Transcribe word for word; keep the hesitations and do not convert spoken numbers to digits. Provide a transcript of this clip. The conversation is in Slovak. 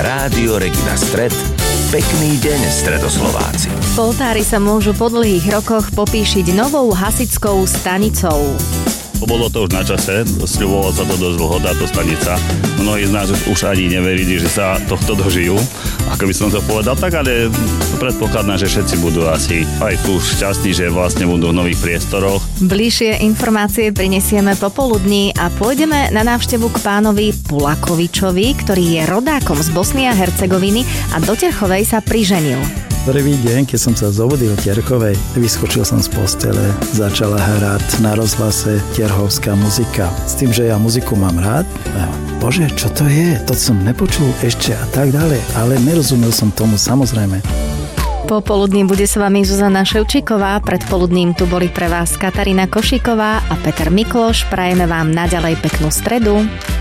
Rádio Regina Stred. Pekný deň, Stredoslováci. Poltári sa môžu po dlhých rokoch popíšiť novou hasickou stanicou. Bolo to už na čase, sľubovalo sa to dosť dlho, táto stanica. Mnohí z nás už ani neverili, že sa tohto dožijú. Ako by som to povedal, tak ale predpokladám, že všetci budú asi aj tu šťastní, že vlastne budú v nových priestoroch. Bližšie informácie prinesieme popoludní a pôjdeme na návštevu k pánovi Pulakovičovi, ktorý je rodákom z Bosny a Hercegoviny a do Terchovej sa priženil. Prvý deň, keď som sa zobudil v Terchovej, vyskočil som z postele, začala hrať na rozhlase terchovská muzika. S tým, že ja muziku mám rád, bože, čo to je? To som nepočul ešte a tak ďalej, ale nerozumel som tomu samozrejme. Popoludní bude s vami Zuzana Ševčíková, predpoludním tu boli pre vás Katarína Košíková a Peter Mikloš. Prajeme vám naďalej peknú stredu.